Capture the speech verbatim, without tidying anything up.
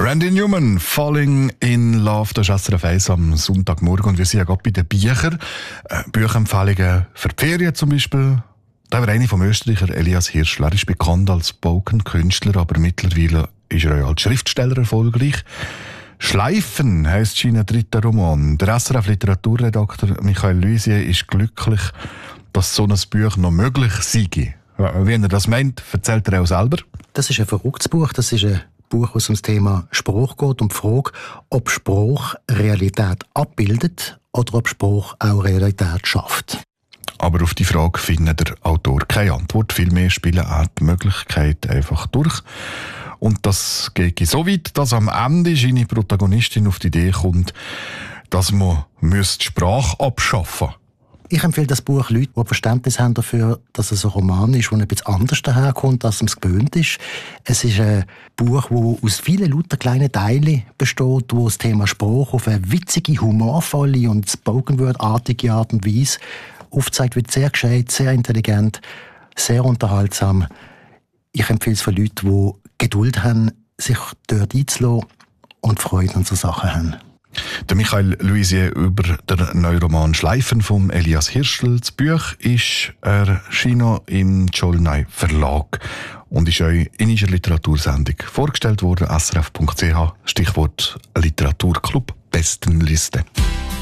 Randy Newman, Falling in Love, das ist S R F eins am Sonntagmorgen und wir sind ja gerade bei den Büchern. Äh, Bücherempfehlungen für die Ferien zum Beispiel. Da war eine vom Österreicher Elias Hirschl. Er ist bekannt als Spoken-Künstler, aber mittlerweile ist er ja als Schriftsteller erfolgreich. «Schleifen» heisst sein dritter Roman. Der S R F-Literaturredakteur Michael Luisier ist glücklich, dass so ein Buch noch möglich sei. Wie er das meint, erzählt er auch selber. Das ist ein verrücktes Buch. Das ist ein Buch, das um das Thema Spruch geht und die Frage, ob Spruch Realität abbildet oder ob Spruch auch Realität schafft. Aber auf die Frage findet der Autor keine Antwort. Vielmehr spielen auch die Möglichkeit einfach durch. Und das geht so weit, dass am Ende seine Protagonistin auf die Idee kommt, dass man die Sprache abschaffen müsste. Ich empfehle das Buch Leuten, die Verständnis haben dafür, dass es ein Roman ist, der ein bisschen anders daherkommt, als man es gewöhnt ist. Es ist ein Buch, das aus vielen lauter kleinen Teilen besteht, wo das Thema Sprache auf eine witzige, humorvolle und Spoken-Word-artige Art und Weise aufzeigt wird. Sehr gescheit, sehr intelligent, sehr unterhaltsam. Ich empfehle es für Leute, die Geduld haben, sich dort einzulassen und Freude an so Sachen haben. Der Michael Luisier über den neuen Roman «Schleifen» von Elias Hirschl. Das Buch ist erschienen im Tscholnay Verlag und ist euch in unserer Literatursendung vorgestellt worden. S R F Punkt C H, Stichwort Literaturclub Bestenliste.